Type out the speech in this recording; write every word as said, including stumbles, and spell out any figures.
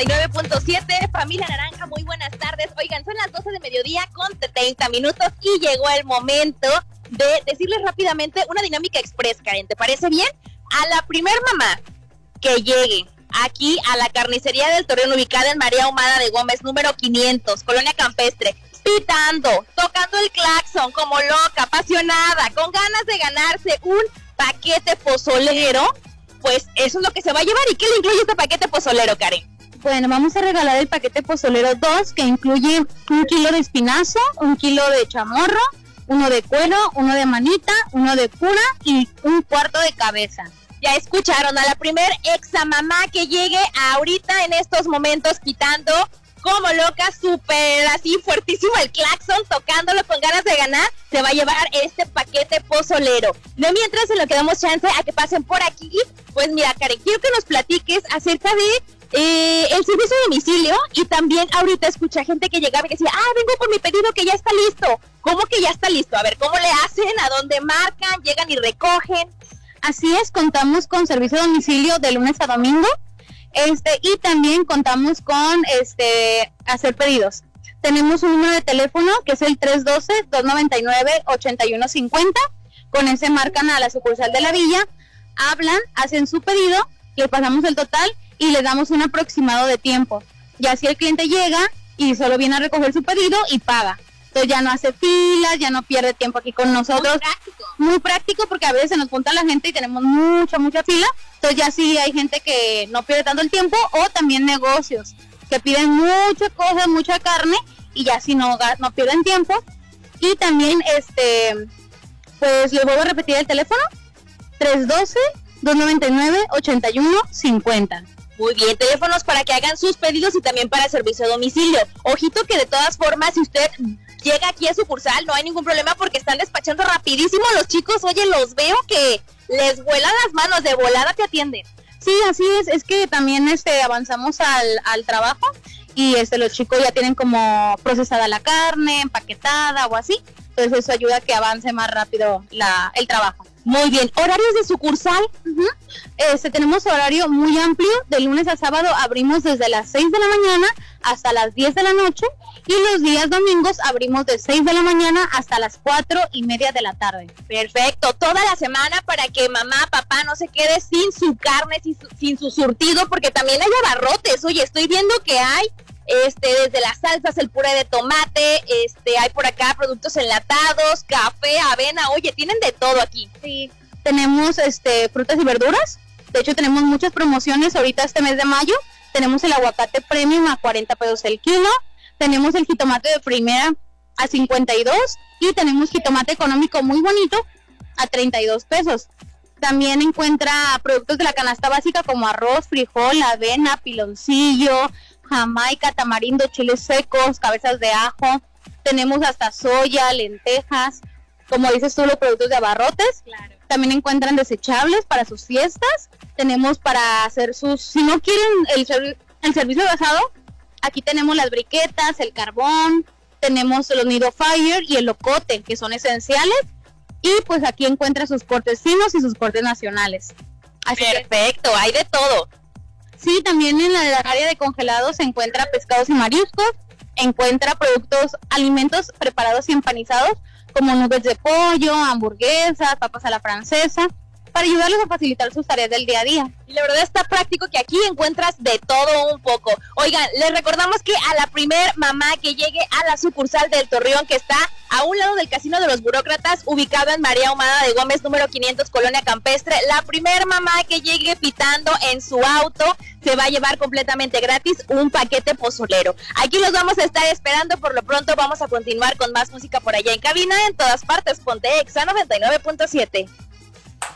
noventa y nueve punto siete, familia naranja, muy buenas tardes. Oigan, son las doce de mediodía con treinta minutos y llegó el momento de decirles rápidamente una dinámica express, Karen, ¿te parece bien? A la primer mamá que llegue aquí a la carnicería del Torreón, ubicada en María Ahumada de Gómez, número quinientos, Colonia Campestre, pitando, tocando el claxon como loca, apasionada, con ganas de ganarse un paquete pozolero, pues eso es lo que se va a llevar. ¿Y qué le incluye este paquete pozolero, Karen? Bueno, vamos a regalar el paquete pozolero dos, que incluye un kilo de espinazo, un kilo de chamorro, uno de cuero, uno de manita, uno de cura y un cuarto de cabeza. Ya escucharon a la primer examamá que llegue ahorita en estos momentos pitando como loca, súper así fuertísimo el claxon, tocándolo con ganas de ganar, se va a llevar este paquete pozolero. De mientras, en lo que damos chance a que pasen por aquí, pues mira, Karen, quiero que nos platiques acerca de eh, el servicio de domicilio, y también ahorita escucha gente que llegaba y decía, ah, vengo por mi pedido que ya está listo. ¿Cómo que ya está listo? A ver, ¿cómo le hacen? ¿A dónde marcan? ¿Llegan y recogen? Así es, contamos con servicio de domicilio de lunes a domingo. Este, y también contamos con este hacer pedidos. Tenemos un número de teléfono que es el tres uno dos, dos nueve nueve, ocho uno cinco cero. Con ese marcan a la sucursal de la villa, hablan, hacen su pedido, les pasamos el total y les damos un aproximado de tiempo. Ya si el cliente llega y solo viene a recoger su pedido y paga, entonces ya no hace filas, ya no pierde tiempo aquí con nosotros. Muy práctico. Muy práctico, porque a veces se nos junta la gente y tenemos mucha, mucha fila. Entonces ya sí hay gente que no pierde tanto el tiempo, o también negocios que piden muchas cosas, mucha carne, y ya sí no, no pierden tiempo. Y también, este, pues les vuelvo a repetir el teléfono, tres uno dos, dos nueve nueve, ocho uno cinco cero. Muy bien, teléfonos para que hagan sus pedidos y también para servicio a domicilio. Ojito que de todas formas, si usted llega aquí a sucursal, no hay ningún problema porque están despachando rapidísimo los chicos. Oye, los veo que les vuelan las manos, de volada te atienden. Sí, así es, es que también este avanzamos al, al trabajo, y este los chicos ya tienen como procesada la carne, empaquetada o así. Entonces eso ayuda a que avance más rápido la, el trabajo. Muy bien, horarios de sucursal. Uh-huh. Este, tenemos horario muy amplio, de lunes a sábado abrimos desde las seis de la mañana hasta las diez de la noche, y los días domingos abrimos de seis de la mañana hasta las cuatro y media de la tarde. Perfecto, toda la semana para que mamá, papá no se quede sin su carne, sin su, sin su surtido, porque también hay abarrotes. Oye, estoy viendo que hay este desde las salsas, el puré de tomate, este hay por acá productos enlatados, café, avena. Oye, tienen de todo aquí. Sí, tenemos este frutas y verduras. De hecho, tenemos muchas promociones ahorita este mes de mayo. Tenemos el aguacate premium a cuarenta pesos el kilo. Tenemos el jitomate de primera a cincuenta y dos, y tenemos jitomate económico muy bonito a treinta y dos pesos. También encuentra productos de la canasta básica como arroz, frijol, avena, piloncillo, jamaica, tamarindo, chiles secos, cabezas de ajo. Tenemos hasta soya, lentejas, como dices tú, los productos de abarrotes. Claro. También encuentran desechables para sus fiestas. Tenemos para hacer sus, si no quieren el, servi- el servicio de asado, aquí tenemos las briquetas, el carbón, tenemos los nido fire y el locote, que son esenciales. Y pues aquí encuentra sus cortes finos y sus cortes nacionales. Así Perfecto, que, hay de todo. Sí, también en la, en la área de congelados se encuentra pescados y mariscos, encuentra productos, alimentos preparados y empanizados, como nubes de pollo, hamburguesas, papas a la francesa, para ayudarles a facilitar sus tareas del día a día. Y la verdad está práctico que aquí encuentras de todo un poco. Oigan, les recordamos que a la primer mamá que llegue a la sucursal del Torreón, que está a un lado del Casino de los Burócratas, ubicado en María Ahumada de Gómez, número quinientos, Colonia Campestre, la primer mamá que llegue pitando en su auto se va a llevar completamente gratis un paquete pozolero. Aquí los vamos a estar esperando. Por lo pronto vamos a continuar con más música por allá en cabina. En todas partes, ponte Exa noventa y nueve punto siete.